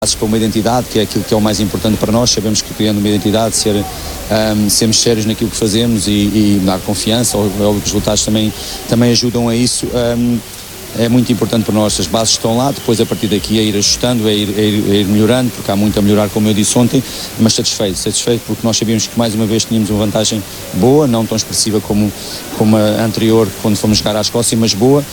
para uma identidade, que é aquilo que é o mais importante para nós. Sabemos que criando uma identidade, sermos sérios naquilo que fazemos e dar confiança, ou os resultados também ajudam a isso. É muito importante para nós, as bases estão lá, depois a partir daqui é ir ajustando, é ir melhorando, porque há muito a melhorar, como eu disse ontem, mas satisfeito porque nós sabíamos que mais uma vez tínhamos uma vantagem boa, não tão expressiva como a anterior, quando fomos jogar à Escócia, mas boa.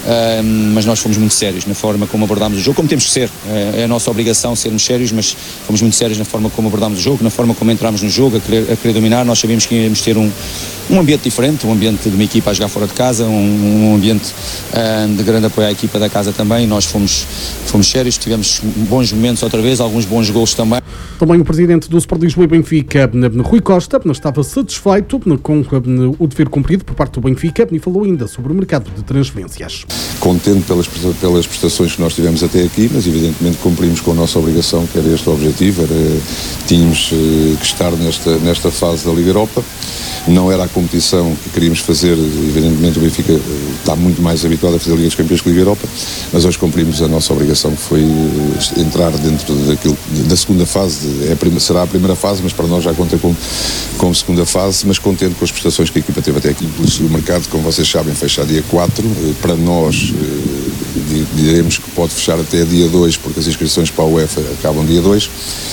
Mas nós fomos muito sérios na forma como abordámos o jogo, como temos que ser, é a nossa obrigação sermos sérios, mas fomos muito sérios na forma como abordámos o jogo, na forma como entramos no jogo, a querer dominar. Nós sabíamos que íamos ter um ambiente diferente, um ambiente de uma equipa a jogar fora de casa, um ambiente de grande apoio à equipa da casa também. Nós fomos sérios, tivemos bons momentos outra vez, alguns bons golos também. Também o presidente do Sport Lisboa e Benfica, Rui Costa, estava satisfeito com o dever cumprido por parte do Benfica e falou ainda sobre o mercado de transferências. Contente pelas prestações que nós tivemos até aqui, mas evidentemente cumprimos com a nossa obrigação, que era este o objetivo, tínhamos que estar nesta fase da Liga Europa. Não era a competição que queríamos fazer, evidentemente o Benfica está muito mais habituado a fazer a Liga dos Campeões que a Liga Europa, mas hoje cumprimos a nossa obrigação, que foi entrar dentro da segunda fase. Será a primeira fase, mas para nós já conta com segunda fase, mas contente com as prestações que a equipa teve até aqui. O mercado, como vocês sabem, fecha dia 4, para nós diremos que pode fechar até dia 2, porque as inscrições para a UEFA acabam dia 2.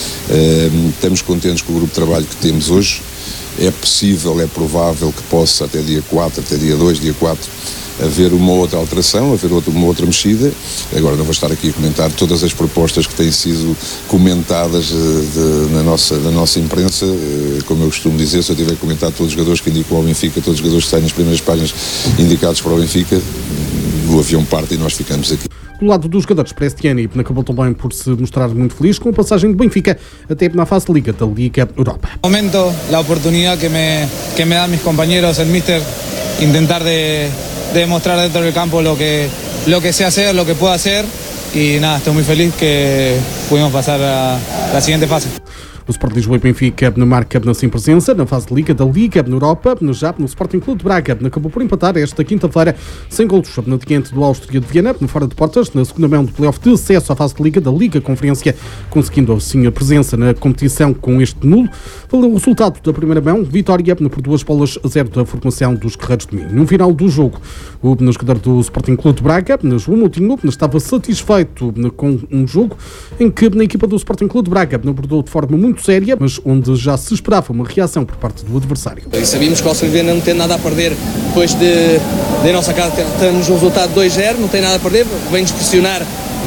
Estamos contentes com o grupo de trabalho que temos hoje. É possível, é provável que possa até dia 4, até dia 2, dia 4, haver uma outra alteração, haver uma outra mexida. Agora não vou estar aqui a comentar todas as propostas que têm sido comentadas na nossa imprensa. Como eu costumo dizer, se eu tiver que comentar todos os jogadores que indicam ao Benfica, todos os jogadores que saem nas primeiras páginas indicados para o Benfica, o avião parte e nós ficamos aqui. Do lado dos jogadores, Prestiani acabou também por se mostrar muito feliz com a passagem do Benfica até na fase de Liga da Liga Europa. Momento, a oportunidade que me dão meus companheiros, o Mister, tentar de demostrar dentro do campo lo que sé hacer, lo que puedo hacer, y nada, estoy muy feliz que pudimos pasar a la siguiente fase. O Sport Lisboa e Benfica marca sem presença na fase de Liga da Liga na Europa. Já no Sporting Clube de Braga acabou por empatar esta quinta-feira sem golos diante do Áustria de Viena, fora de portas, na segunda mão do playoff de acesso à fase de Liga da Liga Conferência, conseguindo assim a presença na competição com este nulo. Pelo resultado da primeira mão, vitória por 2-0 da formação dos Guerreiros de Minho. No final do jogo, o jogador do Sporting Clube de Braga, João Moutinho, estava satisfeito com um jogo em que a equipa do Sporting Clube de Braga abordou de forma muito séria, mas onde já se esperava uma reação por parte do adversário. E sabíamos que o Áustria de Viena não tem nada a perder depois de nossa casa termos um resultado 2-0, não tem nada a perder, vem-nos pressionar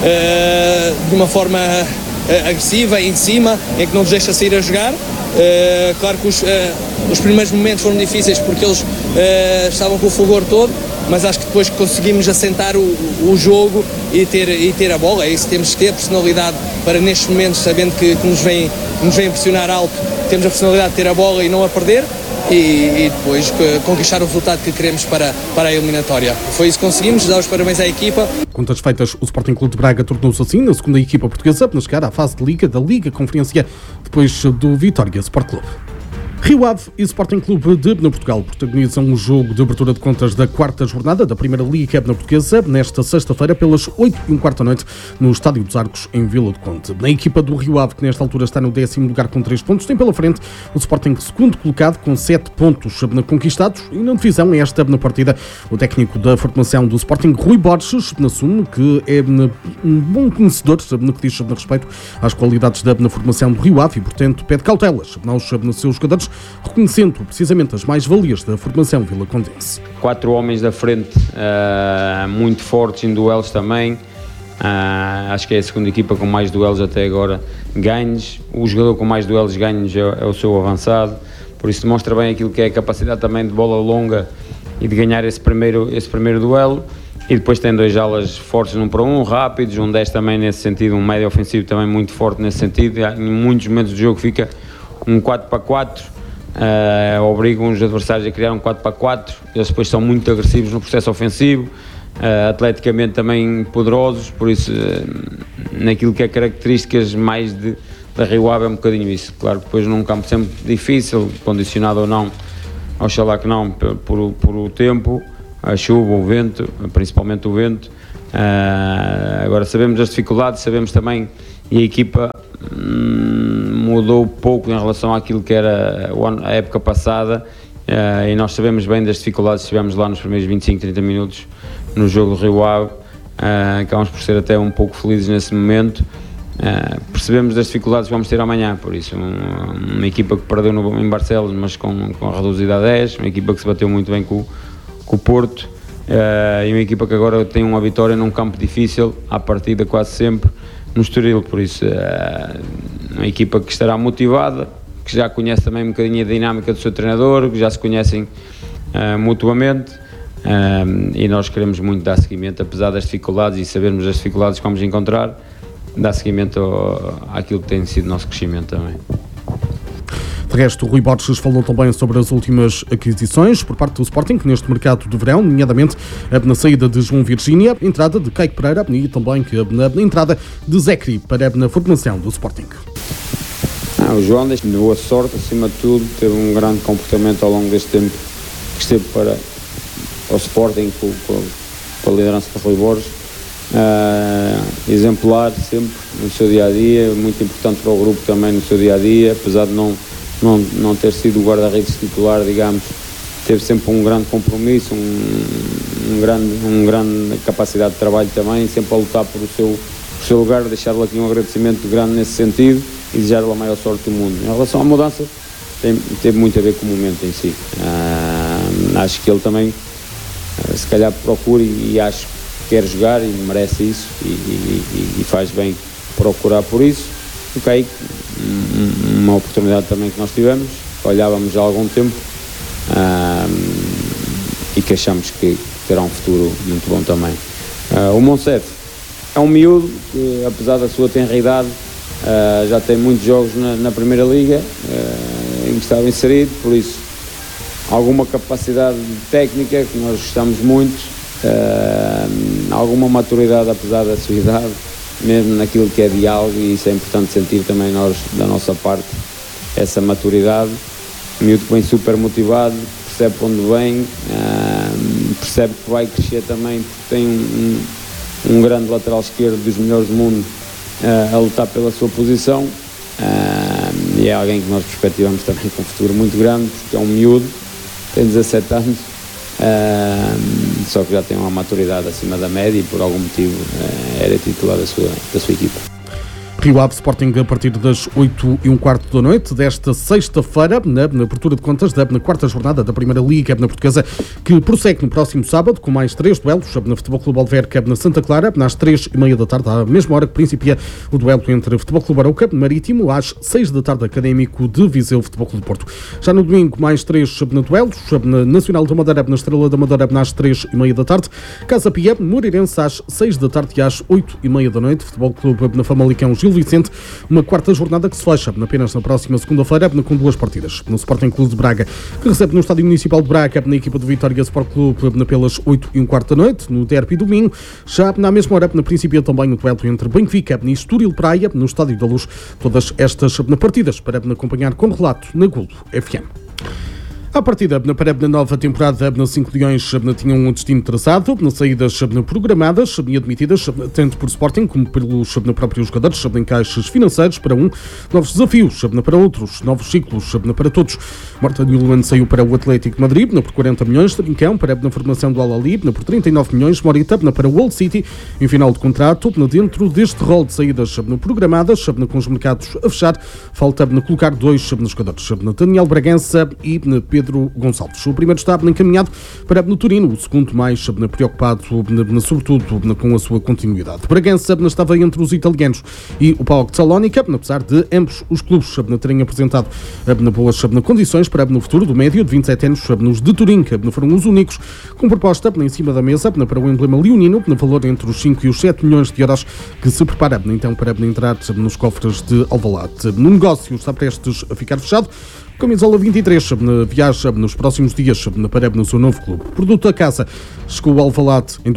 de uma forma agressiva, em cima, em que não nos deixa sair a jogar. Claro que os primeiros momentos foram difíceis porque eles estavam com o fulgor todo, mas acho que depois conseguimos assentar o jogo e ter a bola. É isso que temos que ter, personalidade para nestes momentos, sabendo que nos vem pressionar alto, temos a personalidade de ter a bola e não a perder e depois conquistar o resultado que queremos para a eliminatória. Foi isso que conseguimos, dar os parabéns à equipa. Contas feitas, o Sporting Clube de Braga tornou-se assim na segunda equipa portuguesa a chegar à fase de Liga da Liga Conferência depois do Vitória Sport Clube. Rio Ave e Sporting Clube de Portugal protagonizam um jogo de abertura de contas da quarta jornada da Primeira Liga Portuguesa nesta sexta-feira pelas 8h15 da noite no Estádio dos Arcos em Vila do Conde. Na equipa do Rio Ave, que nesta altura está no 10º lugar com 3 pontos, tem pela frente o Sporting segundo colocado com 7 pontos conquistados e na divisão esta na partida o técnico da formação do Sporting, Rui Borges, assume que é um bom conhecedor no que diz respeito às qualidades da formação do Rio Ave e portanto pede cautelas aos seus jogadores, reconhecendo precisamente as mais-valias da formação vilacondense. 4 homens da frente, muito fortes em duelos também. Acho que é a segunda equipa com mais duelos até agora ganhos. O jogador com mais duelos ganhos é o seu avançado, por isso demonstra bem aquilo que é a capacidade também de bola longa e de ganhar esse primeiro duelo. E depois tem 2 alas fortes num para um, rápidos, um 10 também nesse sentido, um médio ofensivo também muito forte nesse sentido. Em muitos momentos do jogo fica um 4-4, obrigam os adversários a criar um 4-4, eles depois são muito agressivos no processo ofensivo, atleticamente também poderosos, por isso naquilo que é características mais da Rio Ave é um bocadinho isso. Claro que depois num campo sempre difícil, condicionado ou não, oxalá que não, por o tempo, a chuva, o vento, principalmente o vento. Agora sabemos as dificuldades, sabemos também e a equipa mudou pouco em relação àquilo que era a época passada, e nós sabemos bem das dificuldades que tivemos lá nos primeiros 25, 30 minutos no jogo do Rio Ave. Acabamos por ser até um pouco felizes nesse momento. Percebemos das dificuldades que vamos ter amanhã, por isso uma equipa que perdeu em Barcelos, mas com reduzida a 10, uma equipa que se bateu muito bem com o Porto, e uma equipa que agora tem uma vitória num campo difícil, à partida quase sempre no Estoril, por isso uma equipa que estará motivada, que já conhece também um bocadinho a dinâmica do seu treinador, que já se conhecem mutuamente, e nós queremos muito dar seguimento, apesar das dificuldades e sabermos as dificuldades que vamos encontrar, dar seguimento àquilo que tem sido o nosso crescimento também. De resto, o Rui Borges falou também sobre as últimas aquisições por parte do Sporting neste mercado de verão, nomeadamente na saída de João Virgínia, entrada de Caico Pereira e também na entrada de Zecri para na formação do Sporting. O João deixa boa sorte, acima de tudo, teve um grande comportamento ao longo deste tempo que esteve para o Sporting com a liderança de Rui Borges. Exemplar sempre no seu dia-a-dia, muito importante para o grupo também no seu dia-a-dia, apesar de não ter sido o guarda-redes titular, digamos, teve sempre um grande compromisso, um grande capacidade de trabalho também, sempre a lutar por o seu lugar, deixar-lhe aqui um agradecimento grande nesse sentido e desejar-lhe a maior sorte do mundo. Em relação à mudança, teve muito a ver com o momento em si. Acho que ele também, se calhar, procura e acho que quer jogar e merece isso e faz bem procurar por isso. O Caico, uma oportunidade também que nós tivemos, olhávamos já há algum tempo, e que achamos que terá um futuro muito bom também. O Monsef é um miúdo que, apesar da sua tenra idade, já tem muitos jogos na Primeira Liga em que estava inserido, por isso alguma capacidade técnica que nós gostamos muito, alguma maturidade apesar da sua idade, mesmo naquilo que é diálogo, e isso é importante sentir também nós da nossa parte, essa maturidade. Miúdo que vem super motivado, percebe onde vem, percebe que vai crescer também, porque tem um grande lateral esquerdo dos melhores do mundo a lutar pela sua posição, e é alguém que nós perspectivamos também com um futuro muito grande, porque é um miúdo, tem 17 anos, só que já tem uma maturidade acima da média e por algum motivo era titular da sua equipa. Rio Ave Sporting a partir das 8h15 da noite desta sexta-feira, na abertura de contas na quarta jornada da Primeira Liga Portuguesa, que prossegue no próximo sábado com mais 3 duelos, na Futebol Clube Alverca na Santa Clara, às 3h30 da tarde, à mesma hora que principia o duelo entre Futebol Clube Arouca Marítimo, às 6 da tarde, Académico de Viseu Futebol Clube Porto. Já no domingo, mais 3 duelos, na Nacional da Madeira, na Estrela da Madeira, às 3h30 da tarde, Casa Pia, Moreirense, às 6 da tarde e às 8h30 da noite, Futebol Clube na Famalicão Gil Vicente, uma quarta jornada que se fecha apenas na próxima segunda-feira com 2 partidas. No Sporting Clube de Braga, que recebe no Estádio Municipal de Braga na equipa do Vitória Sport Clube pelas 8h15 da noite, no derby domingo. Já na mesma hora, na princípio também o duelo entre Benfica e Estoril Praia, no Estádio da Luz. Todas estas partidas para acompanhar com relato na Golo FM. A partida para a nova temporada, 5 Leões tinham um destino traçado, saídas programadas e admitidas, tanto por Sporting como pelos próprios jogadores, encaixes financeiros para novos desafios para outros, novos ciclos para todos. Morta Newland saiu para o Atlético de Madrid por 40 milhões, Trincão para a formação do Al-Ahly por 39 milhões, Morita para o Old City, em final de contrato, dentro deste rol de saídas programadas, com os mercados a fechar, falta colocar 2 jogadores, Daniel Bragança e Pedro Gonçalves. O primeiro está encaminhado para no Torino, o segundo mais preocupado sobretudo com a sua continuidade. Bragança estava entre os italianos e o PAOK de Salónica, apesar de ambos os clubes terem apresentado boas condições para no futuro do médio de 27 anos. Nos de Turim foram os únicos com proposta em cima da mesa para o emblema leonino, no valor entre os 5 e os 7 milhões de euros, que se prepara então para entrar nos cofres de Alvalade. No negócio está prestes a ficar fechado Camisola 23 viaja nos próximos dias para o seu novo clube. Produto da casa chegou ao Alvalade em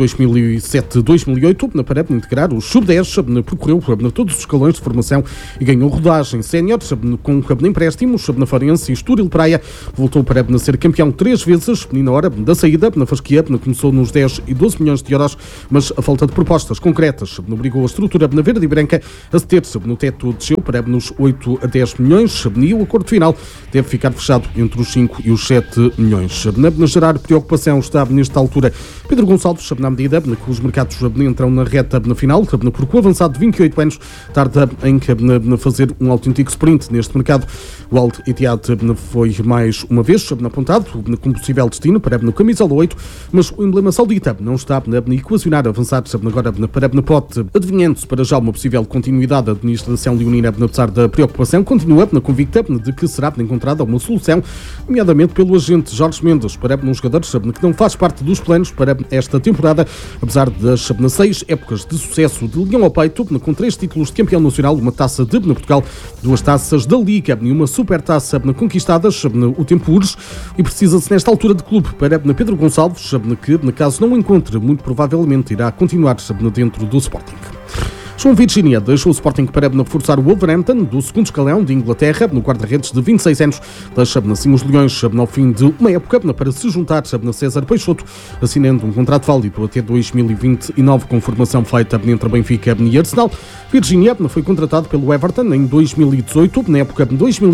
2007-2008 para integrar o Sub-10, percorreu todos os escalões de formação e ganhou rodagem sénior com empréstimos na Farense e Estoril Praia. Voltou para ser campeão 3 vezes e na hora da saída na Fasquia começou nos 10 e 12 milhões de euros, mas a falta de propostas concretas obrigou a estrutura verde e branca a ceder no teto, desceu para nos 8 a 10 milhões e o acordo final deve ficar fechado entre os 5 e os 7 milhões. Na gerar preocupação está nesta altura Pedro Gonçalves, na medida que os mercados entram na reta final, porque o avançado de 28 anos tarda em fazer um autêntico sprint neste mercado. O Al Ittihad foi mais uma vez apontado como possível destino para a camisola 8, mas o emblema saudita não está a equacionar avançar agora para a pote, adivinhando-se para já uma possível continuidade da administração leonina, apesar da preocupação, continua convicta de que será encontrada uma solução, nomeadamente pelo agente Jorge Mendes, para um jogador que não faz parte dos planos para esta temporada, apesar das 6 épocas de sucesso de Leão ao peito, com 3 títulos de campeão nacional, uma taça de Portugal, 2 taças da Liga e uma supertaça conquistadas. O tempo urge e precisa-se nesta altura de clube para Pedro Gonçalves, que, caso não o encontre, muito provavelmente irá continuar dentro do Sporting. João Virgínia deixou o Sporting para reforçar o Wolverhampton do segundo escalão de Inglaterra, no guarda-redes de 26 anos. Deixa assim os Leões ao fim de uma época para se juntar a César Peixoto, assinando um contrato válido até 2029 com formação feita entre Benfica e Arsenal. Virgínia foi contratado pelo Everton em 2018, na época de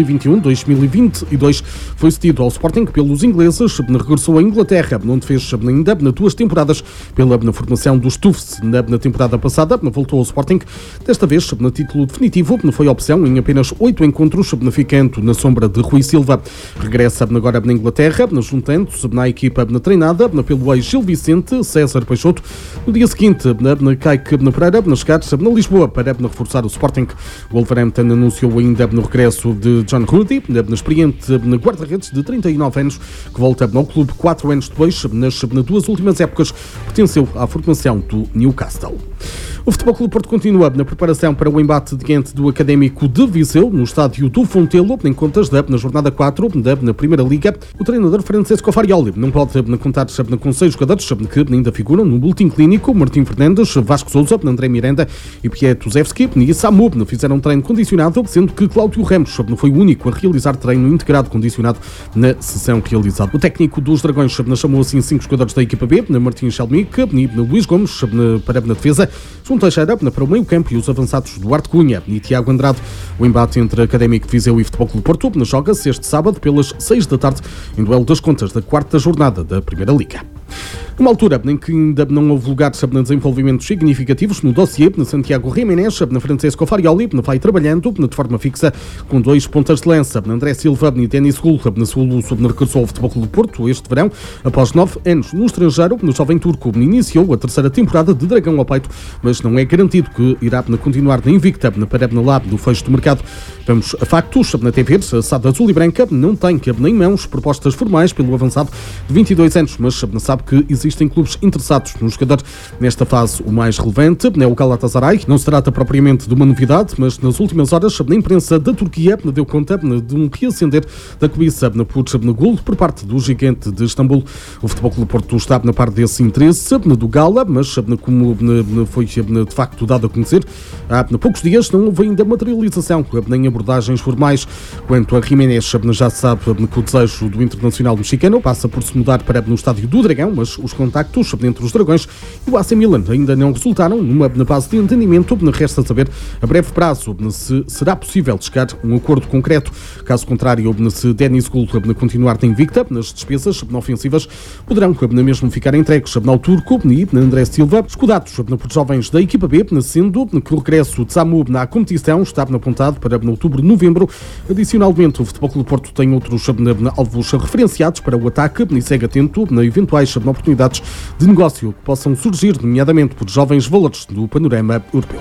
2021-2022 foi cedido ao Sporting pelos ingleses, regressou à Inglaterra, onde fez ainda 2 temporadas pela formação dos Toffs. Na temporada passada voltou ao Sporting, desta vez no título definitivo, foi opção em apenas 8 encontros, ficando na sombra de Rui Silva. Regressa agora na Inglaterra, juntando-se na equipa treinada pelo ex-Gil Vicente, César Peixoto. No dia seguinte, cai Pereira, chegar na Lisboa para reforçar o Sporting. O Wolverhampton anunciou ainda no regresso de John Ruddy, experiente guarda-redes de 39 anos, que volta ao clube 4 anos depois. Nas 2 últimas épocas pertenceu à formação do Newcastle. O Futebol Clube Porto continua na preparação para o embate diante do Académico de Viseu, no estádio do Fontelo, em contas na jornada 4 na Primeira Liga. O treinador Francesco Farioli não pode contar com 6 jogadores que ainda figuram no boletim clínico. Martim Fernandes, Vasco Sousa, André Miranda e Pietro Zevski e Samu fizeram treino condicionado, sendo que Cláudio Ramos foi o único a realizar treino integrado condicionado na sessão realizada. O técnico dos Dragões chamou assim 5 jogadores da equipa B, Martim Chalmic e Luís Gomes para a defesa, João Teixeira para o meio-campo e os avançados Duarte Cunha e Tiago Andrade. O embate entre Académico de Viseu e Futebol Clube Porto joga-se este sábado pelas 6 da tarde em duelo das contas da 4ª jornada da Primeira Liga. Numa altura em que ainda não houve lugar de desenvolvimentos significativos no dossiê, Santiago Jiménez, Francesco Farioli vai trabalhando de forma fixa com 2 pontas de lança, André Silva e Denis Gul. Sulu regressou ao Futebol Clube Porto este verão, após 9 anos no estrangeiro. O jovem turco iniciou a 3ª temporada de Dragão ao peito, mas não é garantido que irá continuar na invicta para lá do fecho do mercado. Vamos a factos. Na TV, a SAD Azul e Branca não tem em mãos propostas formais pelo avançado de 22 anos, mas sabe que existem clubes interessados no jogador. Nesta fase, o mais relevante é o Galatasaray. Não se trata propriamente de uma novidade, mas nas últimas horas, a imprensa da Turquia deu conta de um reacender da cobiça por Gul por parte do gigante de Istambul. O Futebol Clube Porto está na parte desse interesse do Gala, mas como foi de facto dado a conhecer, há poucos dias não houve ainda materialização nem abordagens formais. Quanto a Jiménez, já se sabe que o desejo do internacional mexicano passa por se mudar para no estádio do Dragão, mas os contactos entre os Dragões e o AC Milan ainda não resultaram numa base de entendimento. Resta saber a breve prazo se será possível chegar a um acordo concreto. Caso contrário, se Denis Gul continuar na invicta, nas despesas ofensivas poderão mesmo ficar entregues ao turco e André Silva, escudados por jovens da equipa B, sendo que o regresso de Samu na competição está apontado para outubro-novembro. Adicionalmente, o Futebol Clube Porto tem outros alvos referenciados para o ataque e segue atento a eventuais oportunidades de negócio que possam surgir, nomeadamente por jovens valores do panorama europeu.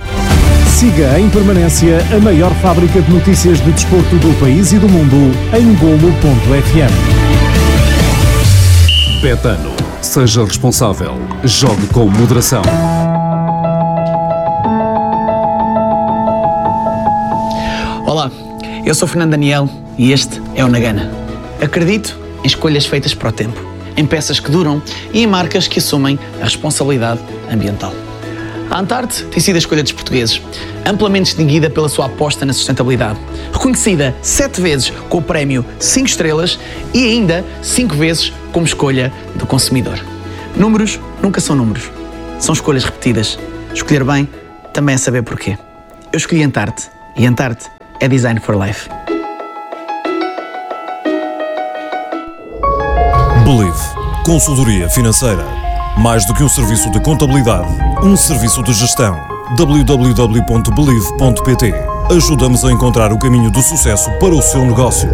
Siga em permanência a maior fábrica de notícias de desporto do país e do mundo em Golo.fm. Betano. Seja responsável. Jogue com moderação. Olá, eu sou Fernando Daniel e este é o Nagana. Acredito em escolhas feitas para o tempo, em peças que duram e em marcas que assumem a responsabilidade ambiental. A Antarte tem sido a escolha dos portugueses, amplamente distinguida pela sua aposta na sustentabilidade, reconhecida 7 vezes com o prémio 5 estrelas e ainda 5 vezes como escolha do consumidor. Números nunca são números, são escolhas repetidas. Escolher bem também é saber porquê. Eu escolhi Antarte e Antarte é Design for Life. Believe. Consultoria financeira. Mais do que um serviço de contabilidade, um serviço de gestão. www.believe.pt. Ajuda-nos a encontrar o caminho do sucesso para o seu negócio.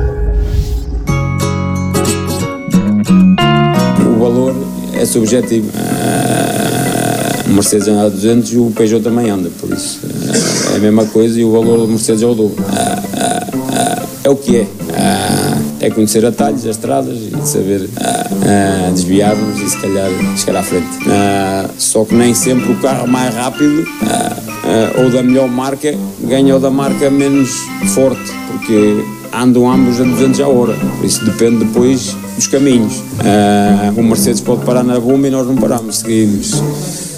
O valor é subjetivo. O Mercedes anda a 200 e o Peugeot também anda, por isso é a mesma coisa e o valor do Mercedes é o dobro. É o que é. É conhecer atalhos, as estradas e saber desviar-nos e se calhar chegar à frente. Só que nem sempre o carro mais rápido ou da melhor marca ganha o da marca menos forte, porque andam ambos a 200 a hora, por isso depende depois dos caminhos. O Mercedes pode parar na bomba e nós não paramos, seguimos.